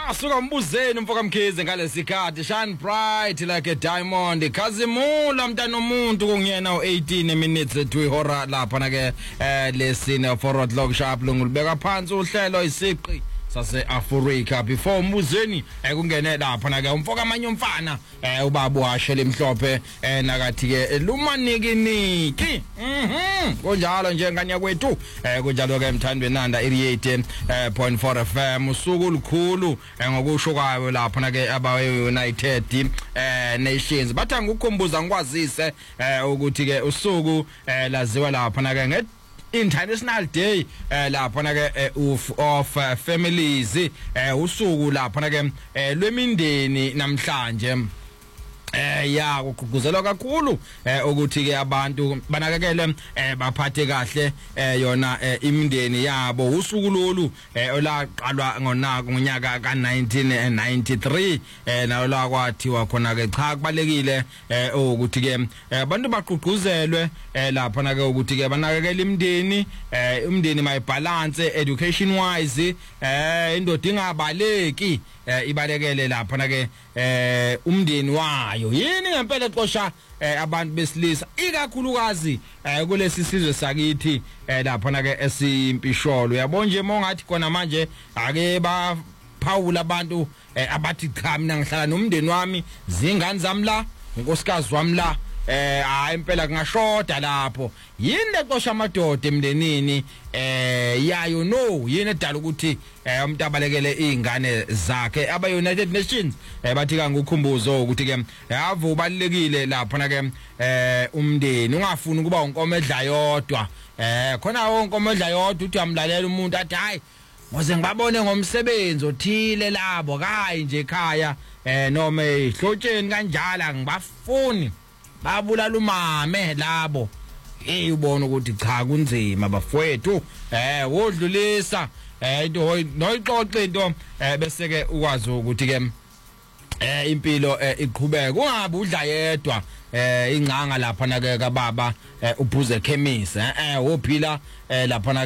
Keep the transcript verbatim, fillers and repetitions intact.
Asuka mbuzeni mfoka Mkhize ngalesikhathi shine bright like a diamond khazimula mntana umuntu kungiyena u-eighteen minutes to ihora lapha na ke eh lesine forward log sharp lungulibeka phansi uhlelo isiqi sase Africa before mbuzeni ekungene lapha na ke umfoka amanye umfana eh ubaba washele emhlophe eh nakathi ke lumaniki niki mhm konjalo nje nganya kwethu eh kunjalo ke mthandwe nanda eighty-eight point four F M usuku olukhulu ngokusho kwayo lapha na ke aba United eh Nations bathanga ukukhumbuza ngikwazise eh ukuthi ke usuku eh laziwa lapha na ke International Day eh lapha na ke of of uh, families eh usuku lapha na ke lwemindeni namhlanje eh ya ukugquzelwa kakhulu eh ukuthi ke abantu banakekele eh baphathe kahle eh yona imindeni yabo usuku lolu eh olaqalwa ngonaka ngonyaka ka nineteen ninety-three eh nayo la kwathiwa khona ke cha kubalekile eh ukuthi ke abantu baqhuquzelwe eh lapha na ke ukuthi ke banakekele imindeni eh umndeni mayibalance education wise eh indoda ingabaleki eh ibalekele lapha na ke eh umndeni wayo yini ngempela exosha eh abantu besilisa ikakhulukazi eh kulesi sizwe sakithi eh lapha na ke esimpisholo yabo nje mongathi khona manje ake ba phawula abantu abathi cha mina ngihlala nomndeni wami zingane zami la unkosikazi wami la eh hayi impela kungashoda lapho yini leqosha amadoda emndenini eh yayo no yini edala ukuthi umuntu abalekele izingane zakhe aba United Nations eh bathi ka ngukhumbuzo ukuthi ke yavo ubalekile lapha na ke eh umndeni ungafuni kuba unkomedla yodwa eh khona wonkomedla yodwa uthi amlalela umuntu athi hayi ngoze ngibabone ngomsebenzi othile labo kayi nje ekhaya eh noma ehlotsheni kanjalo ngibafuni babulala umame labo hey ubona ukuthi cha kunzima bafowethu eh wodlulisa eh into noyixoxe into eh bese ke ukwazi ukuthi ke eh impilo iqhubeka kungabe udla yedwa eh ingcanga lapha na ke kababa uphuze chemist eh wophila lapha